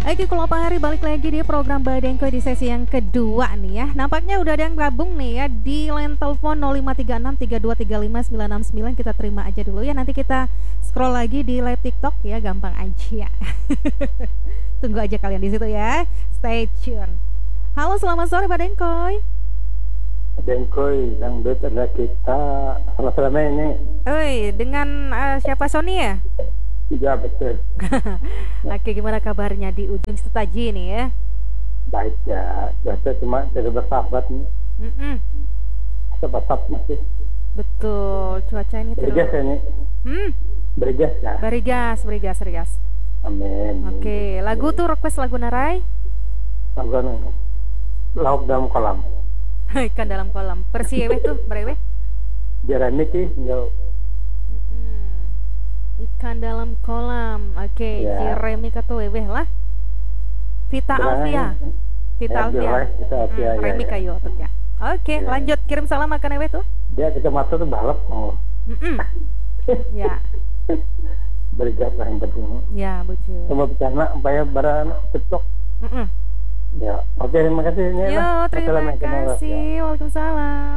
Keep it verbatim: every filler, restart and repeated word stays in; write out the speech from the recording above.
Oke, kalau Pak Hari balik lagi di program Badengko di sesi yang kedua nih ya. Nampaknya udah ada yang gabung nih ya di line telepon nol lima tiga enam tiga dua tiga lima sembilan enam sembilan. Kita terima aja dulu ya. Nanti kita scroll lagi di live TikTok ya, gampang aja. Tunggu aja kalian di situ ya. Stay tune. Halo, selamat sore Badengkoy. Badengkoy, dangdut adalah kita sama-sama ini. Oi, dengan uh, siapa, Sony ya? Iya betul. Oke, gimana kabarnya di ujung Setaji ini ya? Baik ya, biasa cuma tidak bersahabat nih. Mm-mm. Sebatas masih. Betul, cuaca ini terus. Berigas ya ini. Hmm, Berigas ya. berigas, berigas, berigas. Amin. Oke, lagu tuh request lagu Narai. Lagu anu, lauk dalam kolam. Ikan dalam kolam. Persiewe tuh, berewe. Jeremy sih, enggak. Ikan dalam kolam. Oke, Ya. Jeremy kata weweh lah. Vita Berangan. Alfia. Vita Ya, Alfia. berangan, Vita Alfia, Hmm, ya, Remi ya. kayu tuh ya. Oke, Ya. lanjut kirim salam makan ewe tuh. Dia kecamatan tuh balap. Oh. Mm-mm. Ya, Berigas lah yang penting. ya bocil. Sama bencana supaya barang TikTok. Mm-mm. Ya, oke terima kasih. Ini Yo, lah. terima Assalamualaikum warahmatullahi wabarakatuh. kasih. Waalaikumsalam.